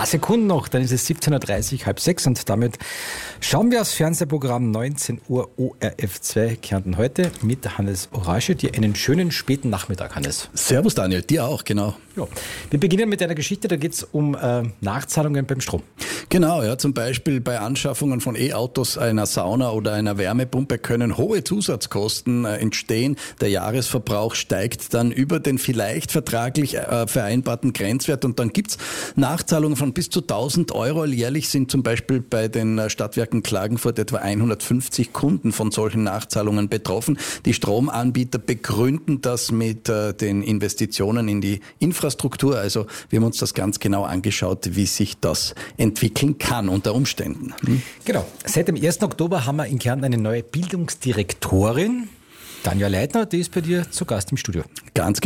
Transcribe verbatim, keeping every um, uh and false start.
Paar Sekunden noch, dann ist es siebzehn Uhr dreißig, halb sechs und damit schauen wir aufs Fernsehprogramm neunzehn Uhr O R F zwei Kärnten heute mit Hannes Orasche. Dir einen schönen späten Nachmittag, Hannes. Servus Daniel, dir auch, genau. Ja. Wir beginnen mit einer Geschichte, da geht es um äh, Nachzahlungen beim Strom. Genau, ja, zum Beispiel bei Anschaffungen von E-Autos, einer Sauna oder einer Wärmepumpe können hohe Zusatzkosten äh, entstehen. Der Jahresverbrauch steigt dann über den vielleicht vertraglich äh, vereinbarten Grenzwert und dann gibt's Nachzahlungen von bis zu tausend Euro. Jährlich sind zum Beispiel bei den äh, Stadtwerken Klagenfurt etwa hundertfünfzig Kunden von solchen Nachzahlungen betroffen. Die Stromanbieter begründen das mit äh, den Investitionen in die Infrastruktur. Also wir haben uns das ganz genau angeschaut, wie sich das entwickeln kann unter Umständen. Hm? Genau. Seit dem ersten Oktober haben wir in Kärnten eine neue Bildungsdirektorin. Tanja Leitner, die ist bei dir zu Gast im Studio. Ganz